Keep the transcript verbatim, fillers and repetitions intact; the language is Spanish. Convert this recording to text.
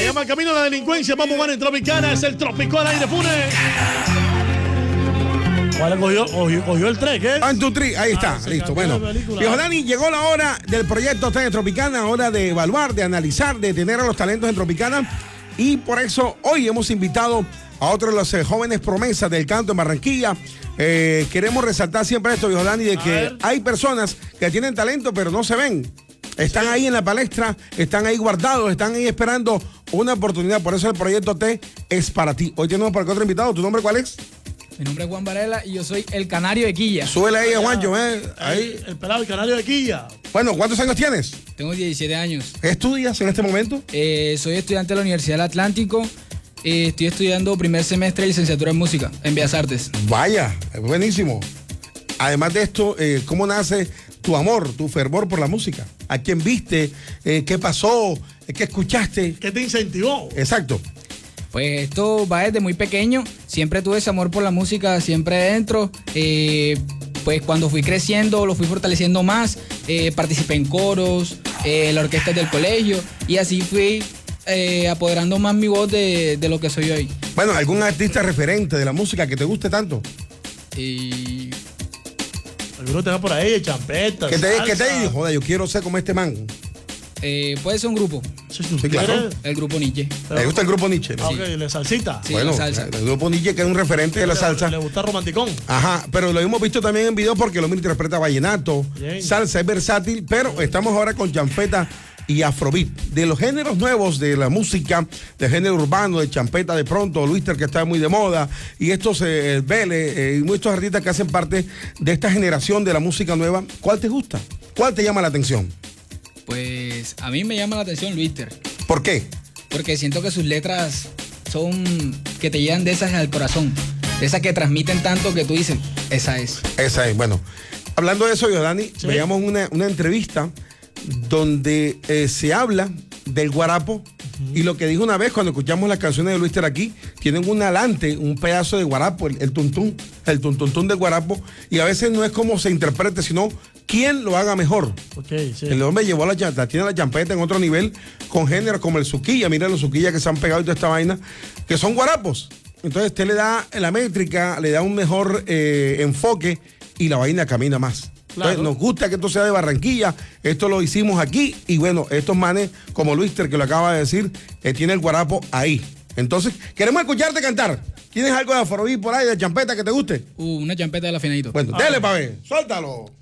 llama Camino a la Delincuencia. Vamos, van en Tropicana. Es el Trópico al aire, Funes. ¿Cuál cogió, cogió, cogió el tres? ¿Qué? One, two, three, ahí está, Ah, listo. Bueno, viejo Dani, llegó la hora del proyecto T de Tropicana, hora de evaluar, de analizar, de tener a los talentos en Tropicana. Y por eso hoy hemos invitado a otros de los eh, jóvenes promesas del canto en Barranquilla. Eh, queremos resaltar siempre esto, viejo Dani, de que hay personas que tienen talento pero no se ven. Están ahí en la palestra, están ahí guardados, están ahí esperando una oportunidad. Por eso el proyecto T es para ti. Hoy tenemos para acá otro invitado. ¿Tu nombre cuál es? Mi nombre es Juan Varela y yo soy el canario de Quilla. Súbele ahí a Juancho, ¿eh? Ahí, el pelado, el canario de Quilla. Bueno, ¿cuántos años tienes? Tengo diecisiete años. ¿Qué estudias en este momento? Eh, soy estudiante de la Universidad del Atlántico. Eh, estoy estudiando primer semestre de licenciatura en música en Bellas Artes. Vaya, es buenísimo. Además de esto, eh, ¿cómo nace tu amor, tu fervor por la música? ¿A quién viste? Eh, ¿Qué pasó? ¿Qué escuchaste? ¿Qué te incentivó? Exacto. Pues esto va desde muy pequeño. Siempre tuve ese amor por la música, siempre dentro. Eh, pues cuando fui creciendo, lo fui fortaleciendo más. Eh, participé en coros, eh, en la orquesta del colegio. Y así fui eh, apoderando más mi voz de, de lo que soy hoy. Bueno, ¿algún artista referente de la música que te guste tanto? Y... Alguno te va por ahí, champeta, ¿Qué te, salsa. ¿Qué te dijo? Joder, yo quiero ser como este man. Eh, puede ser un grupo. Sí, sí, Sí, claro. El grupo Nietzsche. ¿Le gusta el grupo Nietzsche? Ah, ok, le salsita. Sí, bueno, la salsa. el grupo Nietzsche que es un referente de la Le- salsa. Le gusta romanticón. Ajá, pero lo hemos visto también en video porque lo mismo interpreta vallenato, Bien. salsa, es versátil, pero estamos ahora con champeta y afrobeat. De los géneros nuevos de la música, de género urbano, de champeta de pronto, Luister que está muy de moda, y estos eh, el Vélez, eh, y muchos artistas que hacen parte de esta generación de la música nueva, ¿cuál te gusta? ¿Cuál te llama la atención? Pues a mí me llama la atención Luister. ¿Por qué? Porque siento que sus letras son que te llegan de esas al corazón. De esas que transmiten tanto que tú dices, esa es. Esa es, bueno. Hablando de eso, yo, Dani, Sí. veíamos una, una entrevista donde eh, se habla del guarapo. Uh-huh. Y lo que dijo una vez cuando escuchamos las canciones de Luister aquí, tienen un alante, un pedazo de guarapo, el, el tuntún, el tuntuntún del guarapo. Y a veces no es como se interprete, sino quién lo haga mejor. Okay, sí. El hombre llevó la, la tiene la champeta en otro nivel con géneros como el suquilla. Mira los suquillas que se han pegado y toda esta vaina, que son guarapos. Entonces usted le da la métrica, le da un mejor eh, enfoque y la vaina camina más. Claro. Entonces, nos gusta que esto sea de Barranquilla, esto lo hicimos aquí y bueno, estos manes como Luister que lo acaba de decir, eh, tiene el guarapo ahí. Entonces, queremos escucharte cantar. ¿Tienes algo de afrobeat por ahí, de champeta que te guste? Uh, una champeta de la finadito. Bueno, Ah, dele pa' ver, suéltalo.